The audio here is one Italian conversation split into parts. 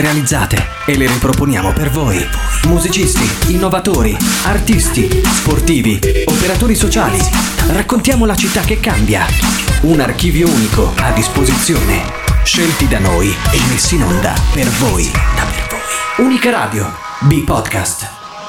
realizzate e le riproponiamo per voi. Musicisti, innovatori, artisti, sportivi, operatori sociali. Raccontiamo la città che cambia. Un archivio unico a disposizione, scelti da noi e messi in onda per voi. Unica Radio, B-Podcast.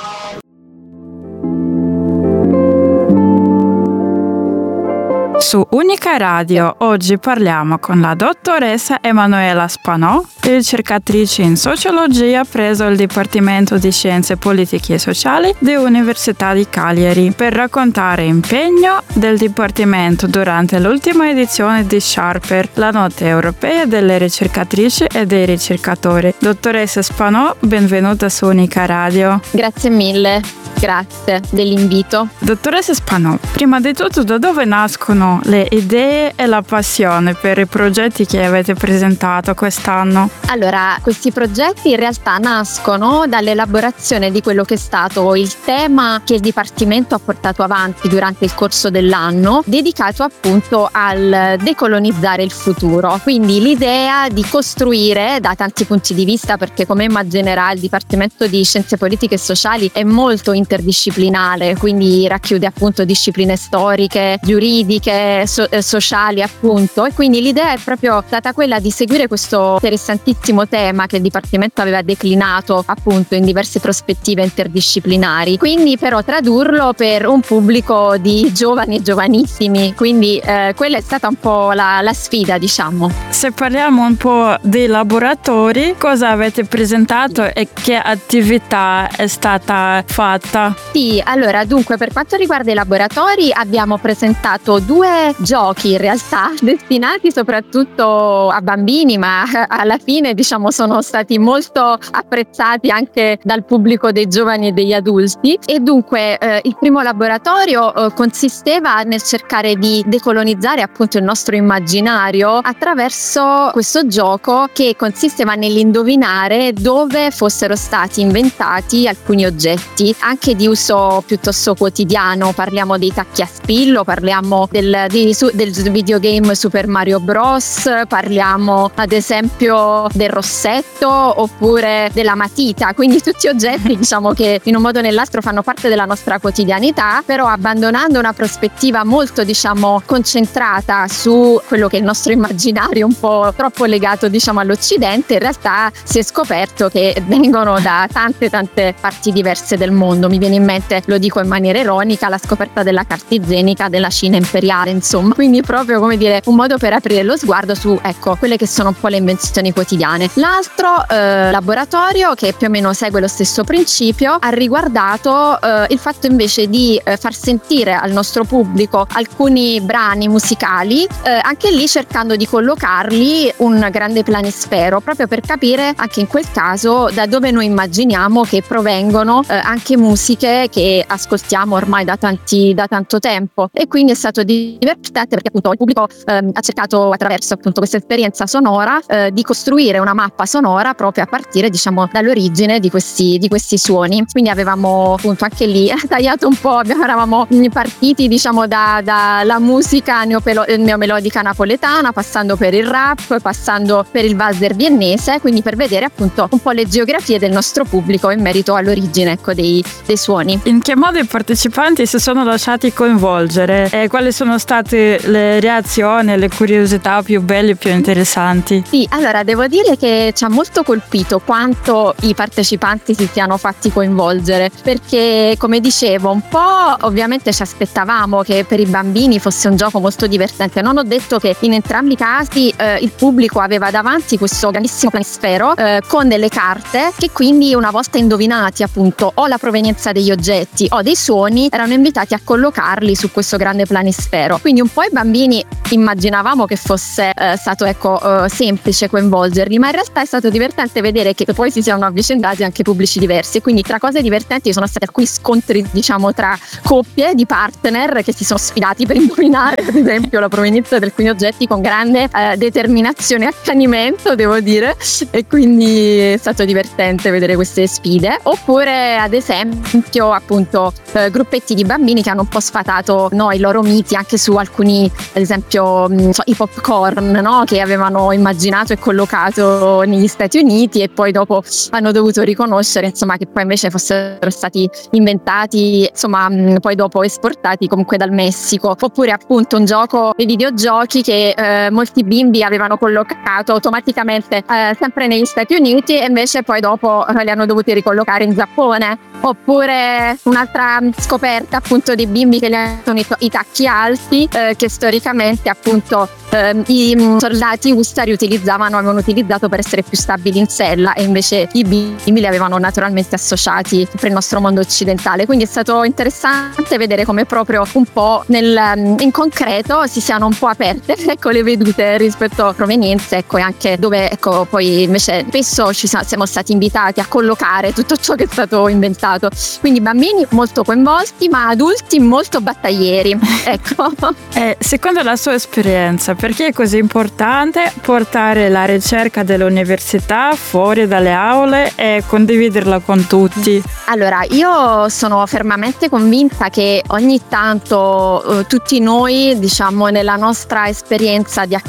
Su Unica Radio oggi parliamo con la dottoressa Emanuela Spanò, ricercatrice in sociologia presso il Dipartimento di Scienze Politiche e Sociali dell'Università di Cagliari, per raccontare l'impegno del Dipartimento durante l'ultima edizione di Sharper, la Notte Europea delle Ricercatrici e dei Ricercatori. Dottoressa Spanò, benvenuta su Unica Radio. Grazie mille. Grazie dell'invito. Dottoressa Spanò, prima di tutto da dove nascono le idee e la passione per i progetti che avete presentato quest'anno? Allora, questi progetti in realtà nascono dall'elaborazione di quello che è stato il tema che il Dipartimento ha portato avanti durante il corso dell'anno, dedicato appunto al decolonizzare il futuro. Quindi l'idea di costruire da tanti punti di vista, perché come immaginerà il Dipartimento di Scienze Politiche e Sociali è molto interdisciplinare, quindi racchiude appunto discipline storiche, giuridiche, sociali appunto, e quindi l'idea è proprio stata quella di seguire questo interessantissimo tema che il Dipartimento aveva declinato appunto in diverse prospettive interdisciplinari, quindi però tradurlo per un pubblico di giovani e giovanissimi, quindi quella è stata un po' la sfida, diciamo. Se parliamo un po' dei laboratori, cosa avete presentato e che attività è stata fatta? Sì, allora dunque per quanto riguarda i laboratori abbiamo presentato 2 giochi in realtà destinati soprattutto a bambini, ma alla fine diciamo sono stati molto apprezzati anche dal pubblico dei giovani e degli adulti. E dunque il primo laboratorio consisteva nel cercare di decolonizzare appunto il nostro immaginario attraverso questo gioco che consisteva nell'indovinare dove fossero stati inventati alcuni oggetti anche di uso piuttosto quotidiano. Parliamo dei tacchi a spillo, parliamo del videogame Super Mario Bros, parliamo ad esempio del rossetto oppure della matita, quindi tutti oggetti diciamo che in un modo o nell'altro fanno parte della nostra quotidianità, però abbandonando una prospettiva molto diciamo concentrata su quello che è il nostro immaginario un po' troppo legato diciamo all'Occidente. In realtà si è scoperto che vengono da tante parti diverse del mondo. Mi viene in mente, lo dico in maniera ironica, la scoperta della carta igienica della Cina imperiale, insomma, quindi proprio come dire un modo per aprire lo sguardo su ecco quelle che sono un po' le invenzioni quotidiane. L'altro laboratorio, che più o meno segue lo stesso principio, ha riguardato il fatto invece di far sentire al nostro pubblico alcuni brani musicali, anche lì cercando di collocarli un grande planisfero, proprio per capire anche in quel caso da dove noi immaginiamo che provengono anche musiche che ascoltiamo ormai da tanto tempo. E quindi è stato divertente perché appunto il pubblico ha cercato attraverso appunto questa esperienza sonora di costruire una mappa sonora proprio a partire diciamo dall'origine di questi suoni. Quindi avevamo appunto anche lì tagliato un po', eravamo partiti diciamo dalla musica neomelodica napoletana, passando per il rap, passando per il valzer viennese, quindi per vedere appunto un po' le geografie del nostro pubblico in merito all'origine ecco dei suoni. In che modo i partecipanti si sono lasciati coinvolgere e quali sono state le reazioni e le curiosità più belle e più interessanti? Sì, allora devo dire che ci ha molto colpito quanto i partecipanti si siano fatti coinvolgere, perché come dicevo un po' ovviamente ci aspettavamo che per i bambini fosse un gioco molto divertente. Non ho detto che in entrambi i casi il pubblico aveva davanti questo grandissimo planisfero con delle carte che quindi una volta indovinati appunto o la provenienza degli oggetti o dei suoni erano invitati a collocarli su questo grande planisfero. Quindi un po' i bambini immaginavamo che fosse stato semplice coinvolgerli, ma in realtà è stato divertente vedere che poi si siano avvicendati anche pubblici diversi. E quindi tra cose divertenti sono stati alcuni scontri diciamo tra coppie di partner che si sono sfidati per indovinare ad esempio la provenienza di alcuni oggetti con grande determinazione e accanimento, devo dire, e quindi è stato divertente vedere queste sfide. Oppure ad esempio esempio appunto gruppetti di bambini che hanno un po' sfatato, no, i loro miti anche su alcuni, ad esempio i popcorn, no, che avevano immaginato e collocato negli Stati Uniti e poi dopo hanno dovuto riconoscere insomma che poi invece fossero stati inventati, insomma poi dopo esportati comunque dal Messico. Oppure appunto un gioco dei videogiochi che molti bimbi avevano collocato automaticamente sempre negli Stati Uniti e invece poi dopo li hanno dovuti ricollocare in Giappone. Oppure un'altra scoperta appunto dei bimbi che hanno i tacchi alti, che storicamente appunto i soldati USA avevano utilizzato per essere più stabili in sella, e invece i bimbi li avevano naturalmente associati per il nostro mondo occidentale. Quindi è stato interessante vedere come proprio un po' in concreto si siano un po' aperte le vedute rispetto a provenienze, e anche dove poi invece spesso siamo stati invitati a collocare tutto ciò che è stato inventato. Quindi bambini molto coinvolti, ma adulti molto battaglieri. Secondo la sua esperienza, perché è così importante portare la ricerca dell'università fuori dalle aule e condividerla con tutti? Allora, io sono fermamente convinta che ogni tanto tutti noi, diciamo, nella nostra esperienza di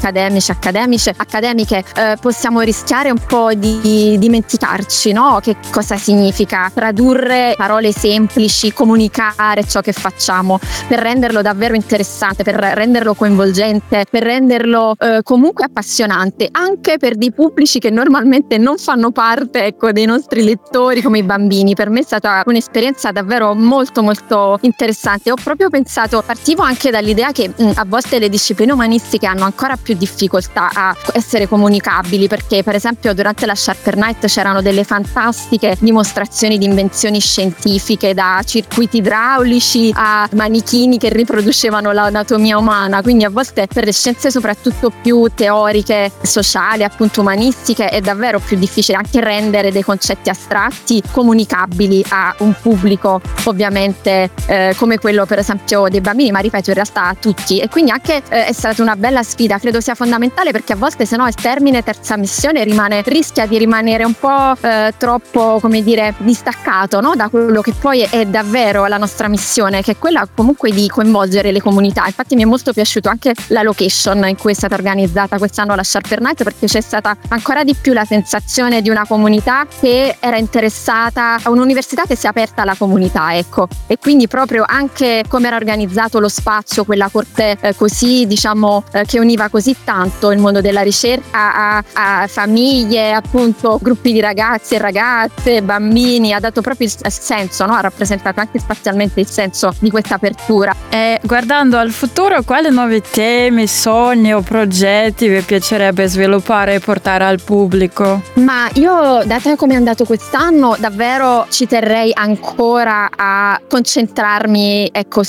accademiche, possiamo rischiare un po' di dimenticarci, no? Che cosa significa tradurre parole semplici, comunicare ciò che facciamo, per renderlo davvero interessante, per renderlo coinvolgente, per renderlo comunque appassionante, anche per dei pubblici che normalmente non fanno parte dei nostri lettori, come i bambini. Per me è stata un'esperienza davvero molto molto interessante. Ho proprio partivo anche dall'idea che a volte le discipline umanistiche hanno ancora più difficoltà a essere comunicabili, perché per esempio durante la Sharper Night c'erano delle fantastiche dimostrazioni di invenzioni scientifiche, da circuiti idraulici a manichini che riproducevano l'anatomia umana. Quindi a volte per le scienze soprattutto più teoriche, sociali, appunto umanistiche, è davvero più difficile anche rendere dei concetti astratti comunicabili a un pubblico ovviamente come quello per esempio dei bambini, ma ripeto in realtà a tutti. E quindi anche è stata una bella sfida, credo sia fondamentale, perché a volte sennò il termine terza missione rischia di rimanere un po' troppo, come dire, distaccato, no? Da quello che poi è davvero la nostra missione, che è quella comunque di coinvolgere le comunità. Infatti mi è molto piaciuto anche la location in cui è stata organizzata quest'anno la Sharper Night, perché c'è stata ancora di più la sensazione di una comunità che era interessata, a un'università che si è aperta alla comunità, ecco. E quindi proprio anche come era organizzato lo spazio, quella corte così, diciamo, che univa così tanto il mondo della ricerca a famiglie, appunto gruppi di ragazzi e ragazze, bambini, ha dato proprio il senso, no? Ha rappresentato anche spazialmente il senso di questa apertura. Guardando al futuro, quali nuovi temi, sogni o progetti vi piacerebbe sviluppare e portare al pubblico? Ma io, data come è andato quest'anno, davvero ci terrei ancora a concentrarmi,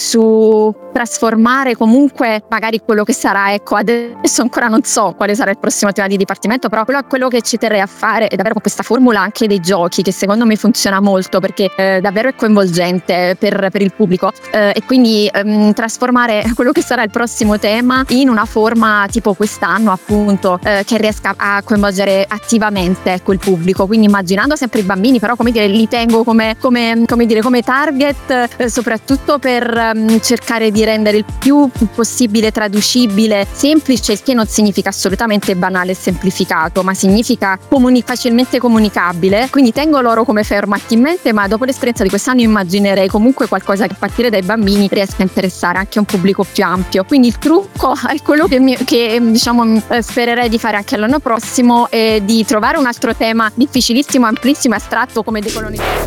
su trasformare comunque magari quello che sarà, adesso ancora non so quale sarà il prossimo tema di dipartimento, però quello che ci terrei a fare è davvero con questa formula anche dei giochi, che secondo me funziona molto, perché davvero è coinvolgente per il pubblico, e quindi trasformare quello che sarà il prossimo tema in una forma tipo quest'anno, appunto, che riesca a coinvolgere attivamente il pubblico, quindi immaginando sempre i bambini, però come dire, li tengo come target, soprattutto per cercare di rendere il più possibile traducibile, semplice, il che non significa assolutamente banale e semplificato, ma significa facilmente comunicabile. Quindi tengo loro come format in mente, ma dopo l'esperienza di quest'anno immaginerei comunque qualcosa che a partire dai bambini riesca a interessare anche un pubblico più ampio. Quindi il trucco è quello che diciamo spererei di fare anche l'anno prossimo, è di trovare un altro tema difficilissimo, amplissimo, astratto come decolonizzazione.